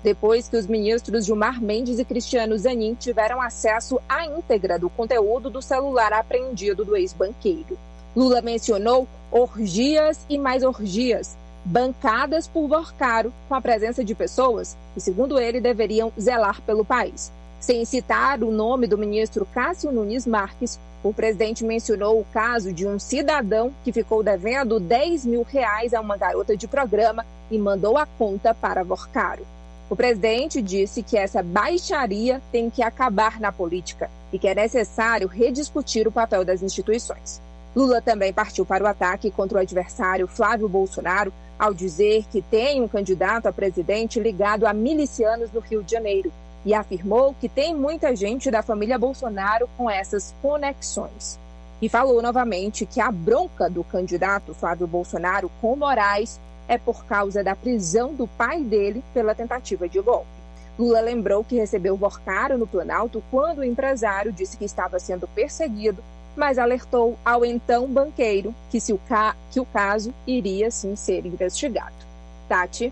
depois que os ministros Gilmar Mendes e Cristiano Zanin tiveram acesso à íntegra do conteúdo do celular apreendido do ex-banqueiro. Lula mencionou orgias e mais orgias, bancadas por Vorcaro, com a presença de pessoas que, segundo ele, deveriam zelar pelo país. Sem citar o nome do ministro Cássio Nunes Marques, o presidente mencionou o caso de um cidadão que ficou devendo R$10 mil a uma garota de programa e mandou a conta para Vorcaro. O presidente disse que essa baixaria tem que acabar na política e que é necessário rediscutir o papel das instituições. Lula também partiu para o ataque contra o adversário Flávio Bolsonaro ao dizer que tem um candidato a presidente ligado a milicianos no Rio de Janeiro e afirmou que tem muita gente da família Bolsonaro com essas conexões. E falou novamente que a bronca do candidato Flávio Bolsonaro com Moraes é por causa da prisão do pai dele pela tentativa de golpe. Lula lembrou que recebeu Vorcaro no Planalto quando o empresário disse que estava sendo perseguido, mas alertou ao então banqueiro que o caso iria sim ser investigado. Tati.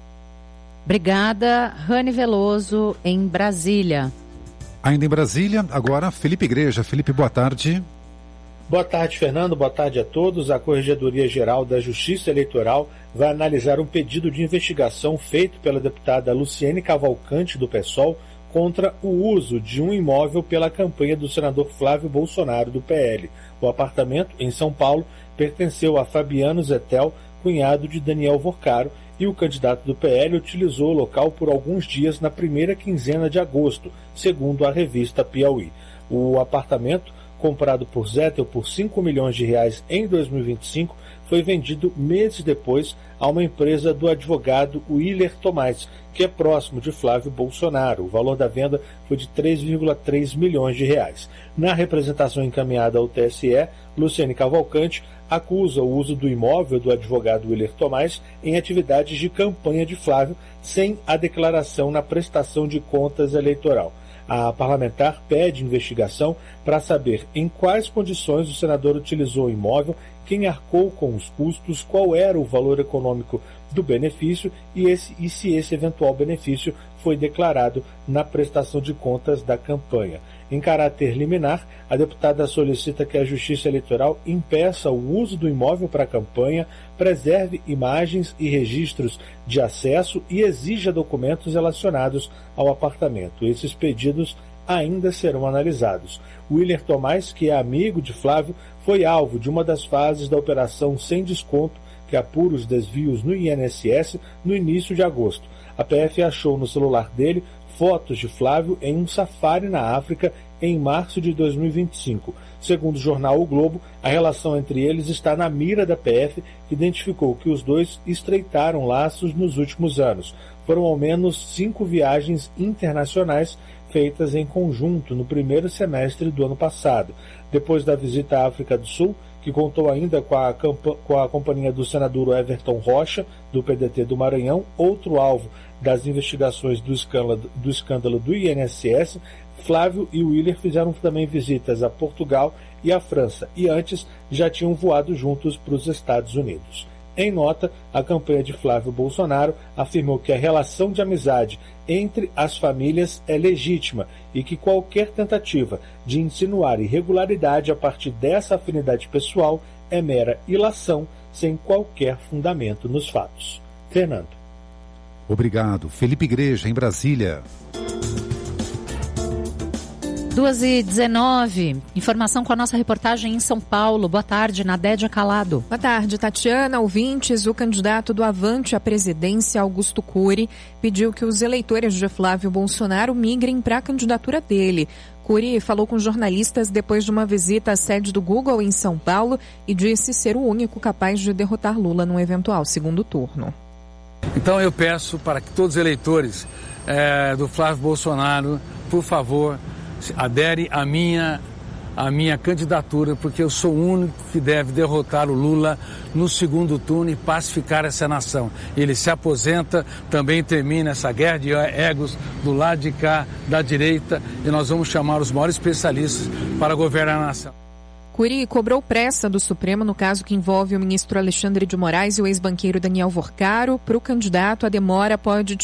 Obrigada, Rani Veloso, em Brasília. Ainda em Brasília, agora Felipe Igreja. Felipe, boa tarde. Boa tarde, Fernando. Boa tarde a todos. A Corregedoria Geral da Justiça Eleitoral vai analisar um pedido de investigação feito pela deputada Luciene Cavalcante, do PSOL, contra o uso de um imóvel pela campanha do senador Flávio Bolsonaro, do PL. O apartamento, em São Paulo, pertenceu a Fabiano Zetel, cunhado de Daniel Vorcaro, e o candidato do PL utilizou o local por alguns dias na primeira quinzena de agosto, segundo a revista Piauí. O apartamento, comprado por Zetel por R$5 milhões em 2025, foi vendido meses depois a uma empresa do advogado Willer Tomás, que é próximo de Flávio Bolsonaro. O valor da venda foi de R$3,3 milhões. Na representação encaminhada ao TSE, Luciene Cavalcante acusa o uso do imóvel do advogado Willer Tomás em atividades de campanha de Flávio, sem a declaração na prestação de contas eleitoral. A parlamentar pede investigação para saber em quais condições o senador utilizou o imóvel, quem arcou com os custos, qual era o valor econômico do benefício e se esse eventual benefício foi declarado na prestação de contas da campanha. Em caráter liminar, a deputada solicita que a Justiça Eleitoral impeça o uso do imóvel para a campanha, preserve imagens e registros de acesso e exija documentos relacionados ao apartamento. Esses pedidos ainda serão analisados. Willer Tomás, que é amigo de Flávio, foi alvo de uma das fases da Operação Sem Desconto, que apura os desvios no INSS, no início de agosto. A PF achou no celular dele fotos de Flávio em um safari na África em março de 2025. Segundo o jornal O Globo, a relação entre eles está na mira da PF, que identificou que os dois estreitaram laços nos últimos anos. Foram ao menos 5 viagens internacionais feitas em conjunto no primeiro semestre do ano passado. Depois da visita à África do Sul, que contou ainda com a companhia do senador Everton Rocha, do PDT do Maranhão, outro alvo das investigações do escândalo do INSS, Flávio e Willer fizeram também visitas a Portugal e à França, e antes já tinham voado juntos para os Estados Unidos. Em nota, a campanha de Flávio Bolsonaro afirmou que a relação de amizade entre as famílias é legítima e que qualquer tentativa de insinuar irregularidade a partir dessa afinidade pessoal é mera ilação, sem qualquer fundamento nos fatos. Fernando. Obrigado. Felipe Igreja, em Brasília. 2h19, informação com a nossa reportagem em São Paulo. Boa tarde, Nadédia Calado. Boa tarde, Tatiana. Ouvintes, o candidato do Avante à presidência, Augusto Cury, pediu que os eleitores de Flávio Bolsonaro migrem para a candidatura dele. Cury falou com jornalistas depois de uma visita à sede do Google em São Paulo e disse ser o único capaz de derrotar Lula num eventual segundo turno. Então eu peço para que todos os eleitores do Flávio Bolsonaro, por favor, adere à minha candidatura, porque eu sou o único que deve derrotar o Lula no segundo turno e pacificar essa nação. Ele se aposenta, também termina essa guerra de egos do lado de cá, da direita, e nós vamos chamar os maiores especialistas para governar a nação. Cury cobrou pressa do Supremo no caso que envolve o ministro Alexandre de Moraes e o ex-banqueiro Daniel Vorcaro. Para o candidato, a demora pode